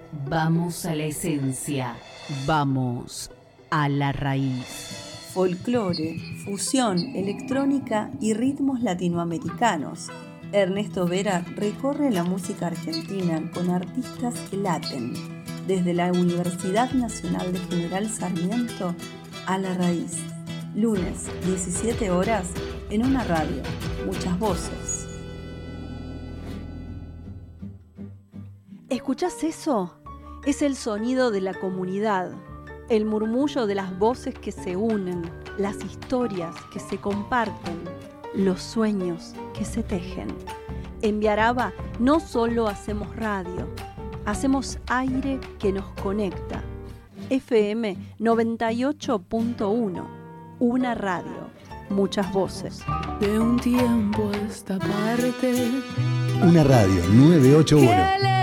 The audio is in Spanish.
Vamos a la esencia. Vamos a la raíz. Folclore, fusión, electrónica y ritmos latinoamericanos. Ernesto Vera recorre la música argentina con artistas que laten, desde la Universidad Nacional de General Sarmiento a la raíz. Lunes, 17 horas, en una radio. Muchas voces. ¿Escuchás eso? Es el sonido de la comunidad, el murmullo de las voces que se unen, las historias que se comparten, los sueños que se tejen. En Viaraba no solo hacemos radio, hacemos aire que nos conecta. FM 98.1, una radio, muchas voces. De un tiempo a esta parte. Una radio 981.